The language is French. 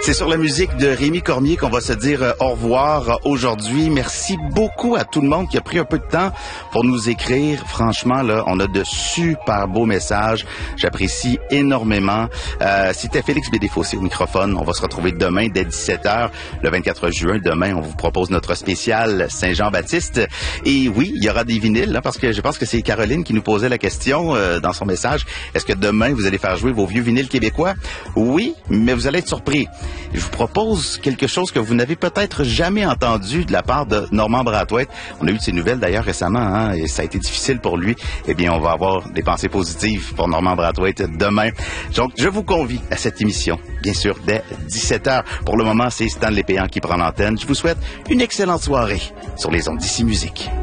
C'est sur la musique de Rémi Cormier qu'on va se dire au revoir aujourd'hui. Merci beaucoup à tout le monde qui a pris un peu de temps pour nous écrire. Franchement, là, on a de super beaux messages. J'apprécie énormément. C'était Félix Bédéfossé au microphone. On va se retrouver demain dès 17h, le 24 juin. Demain, on vous propose notre spécial Saint-Jean-Baptiste. Et oui, il y aura des vinyles, parce que je pense que c'est Caroline qui nous posait la question dans son message. Est-ce que demain, vous allez faire jouer vos vieux vinyles québécois? Oui, mais vous allez être surpris. Je vous propose quelque chose que vous n'avez peut-être jamais entendu de la part de Normand Brathwaite. On a eu de ses nouvelles d'ailleurs récemment, et ça a été difficile pour lui. Eh bien, on va avoir des pensées positives pour Normand Brathwaite demain. Donc, je vous convie à cette émission, bien sûr, dès 17h. Pour le moment, c'est Stanley Péan qui prend l'antenne. Je vous souhaite une excellente soirée sur les ondes d'Ici Musique.